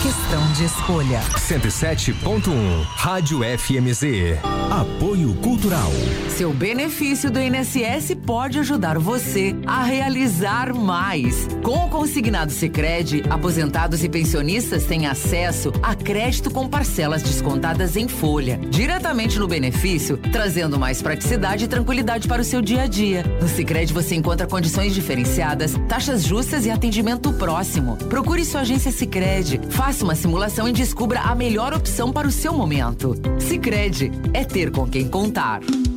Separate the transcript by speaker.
Speaker 1: questão de escolha.
Speaker 2: 107.1 Rádio FMZ. Apoio Cultural.
Speaker 3: Seu benefício do INSS pode ajudar você a realizar mais. Com o consignado Sicredi, aposentados e pensionistas têm acesso a crédito com parcelas descontadas em folha, diretamente no benefício, trazendo mais praticidade e tranquilidade para o seu dia a dia. No Sicredi você encontra condições diferenciadas, taxas justas e atendimento próximo. Procure sua agência Sicredi, faça uma simulação e descubra a melhor opção para o seu momento. Sicredi é ter com quem contar.